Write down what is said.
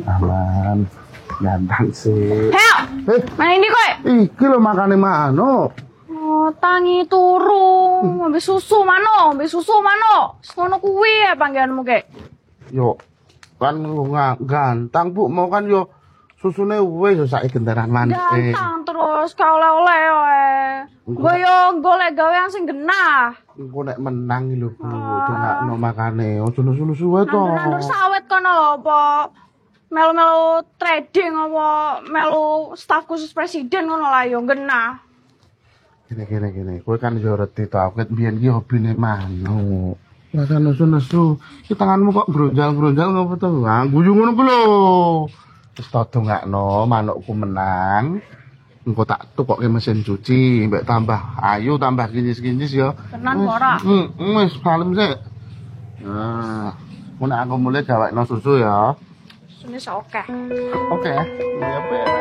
Aman. Ganteng sih. Heo, mana ini kowe? Iki lho makane mano. Oh, tangi turu, ngombe susu mano, Ngono kuwi ya panggilanmu kek. Yo, kan ganteng Bu, mau kan yo susune wis yo saiki gendaran manis. Ganteng terus ka oleh-oleh wae. Gue yo golek gawean sing genah. Engko nek menang iki lho Bu, dongakno makane. Ojo nusu-nusu wae to. Nandur sawit kono lho apa? Melu-melu trading apa melu staf khusus presiden ngono lah yo genah. Gini. Kowe kan yo reti to, aku biyen ki hobine manuk. Rasa nesu-nesu, ki tanganmu kok bronjal-bronjal ngopo to? Ah, guyu ngono ku lho. Wis to dongakno manukku menang. Engko tak tukokke mesin cuci, mbek tambah ayu, tambah kinyis-kinyis ya. Tenan ora? Wis salem sik. Nah, mun aku mulai gawekno susu ya. Susune sok akeh. Oke. Ya,